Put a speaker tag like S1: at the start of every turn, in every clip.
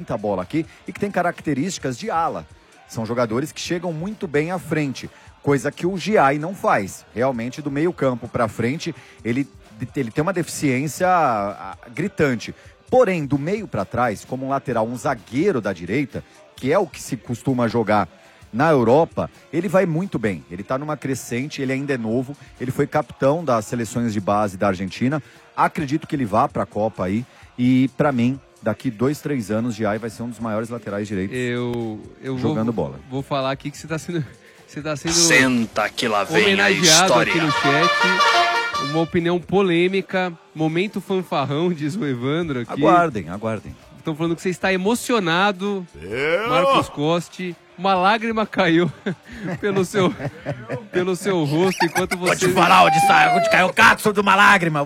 S1: muita bola aqui e que tem características de ala. São jogadores que chegam muito bem à frente, coisa que o Giai não faz. Realmente, do meio campo para frente, ele tem uma deficiência gritante. Porém, do meio para trás, como um lateral, um zagueiro da direita, que é o que se costuma jogar na Europa, ele vai muito bem. Ele está numa crescente, ele ainda é novo, ele foi capitão das seleções de base da Argentina. Acredito que ele vá para a Copa aí e, para mim, daqui 2, 3 anos, Giai vai ser um dos maiores laterais direitos jogando bola.
S2: Vou falar aqui que você está sendo
S3: Senta que lá vem a
S2: homenageado
S3: história.
S2: aqui no chat. Uma opinião polêmica, momento fanfarrão, diz o Evandro aqui.
S1: Aguardem.
S2: Estão falando que você está emocionado, Marcos Costi. Uma lágrima caiu pelo seu rosto enquanto você...
S1: Vou te falar onde caiu o catso de uma lágrima.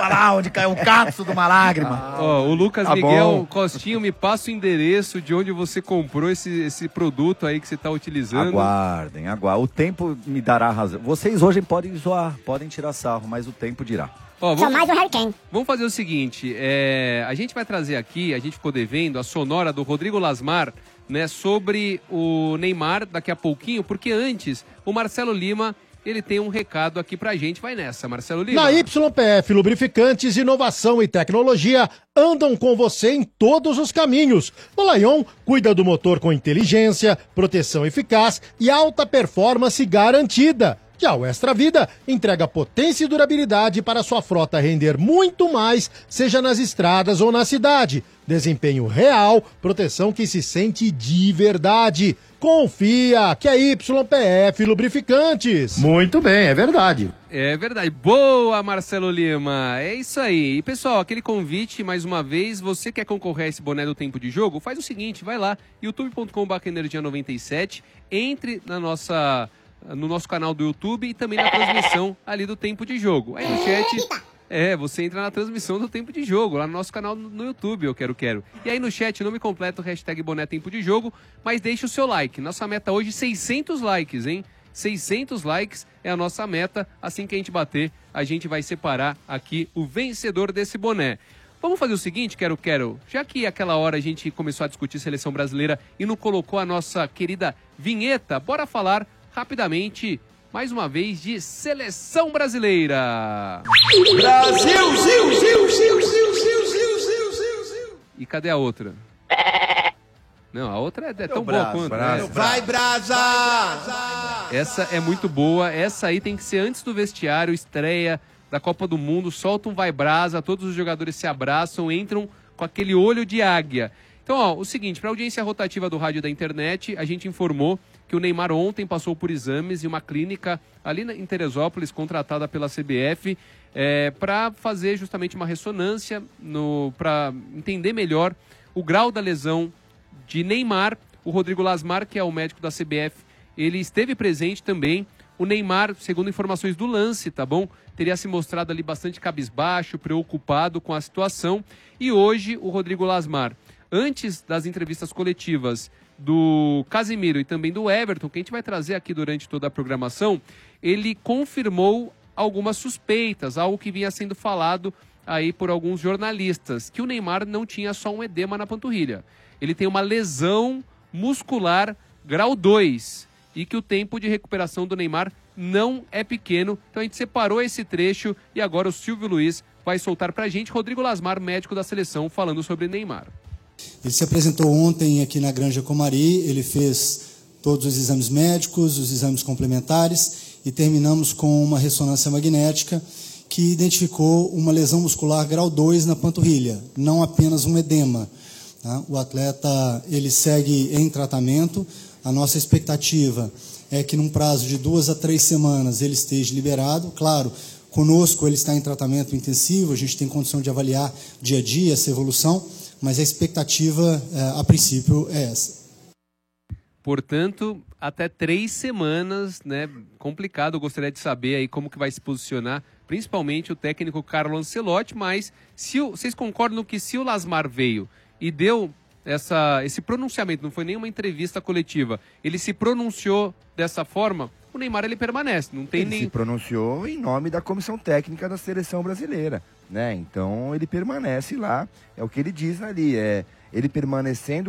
S2: Ó, o Lucas
S1: Tá
S2: Miguel
S1: bom.
S2: Costinho, me passa o endereço de onde você comprou esse produto aí que você está utilizando.
S1: Aguardem. O tempo me dará razão. Vocês hoje podem zoar, podem tirar sarro, mas o tempo dirá.
S2: Ó,
S4: Sou mais um Harry Kane.
S2: Vamos fazer o seguinte, a gente vai trazer aqui, a gente ficou devendo, a sonora do Rodrigo Lasmar, né, sobre o Neymar daqui a pouquinho, porque antes o Marcelo Lima, ele tem um recado aqui pra gente. Vai nessa, Marcelo Lima.
S5: Na YPF Lubrificantes, inovação e tecnologia andam com você em todos os caminhos. O Lion cuida do motor com inteligência, proteção eficaz e alta performance garantida. Já o Extra Vida entrega potência e durabilidade para sua frota render muito mais, seja nas estradas ou na cidade. Desempenho real, proteção que se sente de verdade. Confia que é YPF Lubrificantes.
S6: Muito bem, é verdade.
S2: É verdade. Boa, Marcelo Lima. É isso aí. E, pessoal, aquele convite, mais uma vez, você quer concorrer a esse boné do Tempo de Jogo? Faz o seguinte, vai lá, youtube.com/energia97, entre no nosso canal do YouTube e também na transmissão ali do Tempo de Jogo. Aí no chat, você entra na transmissão do Tempo de Jogo, lá no nosso canal no YouTube, eu quero. E aí no chat, nome completo, hashtag boné Tempo de Jogo, mas deixe o seu like. Nossa meta hoje, 600 likes, hein? 600 likes é a nossa meta. Assim que a gente bater, a gente vai separar aqui o vencedor desse boné. Vamos fazer o seguinte, já que aquela hora a gente começou a discutir seleção brasileira e não colocou a nossa querida vinheta, bora falar rapidamente, mais uma vez, de seleção brasileira.
S3: Brasil,
S2: E cadê a outra? Não, a outra é tão boa quanto.
S3: Vai, Brasa!
S2: Essa é muito boa, essa aí tem que ser antes do vestiário, estreia da Copa do Mundo, solta um vai brasa, todos os jogadores se abraçam, entram com aquele olho de águia. Então, ó, o seguinte, para a audiência rotativa do rádio e da internet, a gente informou que o Neymar ontem passou por exames em uma clínica ali em Teresópolis, contratada pela CBF, para fazer justamente uma ressonância, para entender melhor o grau da lesão de Neymar. O Rodrigo Lasmar, que é o médico da CBF, ele esteve presente também. O Neymar, segundo informações do Lance, tá bom? Teria se mostrado ali bastante cabisbaixo, preocupado com a situação. E hoje, o Rodrigo Lasmar, antes das entrevistas coletivas do Casemiro e também do Everton, que a gente vai trazer aqui durante toda a programação, ele confirmou algumas suspeitas, algo que vinha sendo falado aí por alguns jornalistas, que o Neymar não tinha só um edema na panturrilha. Ele tem uma lesão muscular grau 2 e que o tempo de recuperação do Neymar não é pequeno. Então a gente separou esse trecho e agora o Silvio Luiz vai soltar pra gente. Rodrigo Lasmar, médico da seleção, falando sobre Neymar.
S7: Ele se apresentou ontem aqui na Granja Comari, ele fez todos os exames médicos, os exames complementares e terminamos com uma ressonância magnética que identificou uma lesão muscular grau 2 na panturrilha, não apenas um edema. Tá? O atleta ele segue em tratamento, a nossa expectativa é que num prazo de 2 a 3 semanas ele esteja liberado. Claro, conosco ele está em tratamento intensivo, a gente tem condição de avaliar dia a dia essa evolução, mas a expectativa, a princípio, é essa.
S2: Portanto, até 3 semanas, né? Complicado. Eu gostaria de saber aí como que vai se posicionar, principalmente o técnico Carlo Ancelotti, mas vocês concordam que se o Lasmar veio e deu esse pronunciamento, não foi nenhuma entrevista coletiva, ele se pronunciou dessa forma, o Neymar ele permanece, não tem
S8: Ele se pronunciou em nome da comissão técnica da seleção brasileira, né? Então ele permanece lá, é o que ele diz ali, ele permanecendo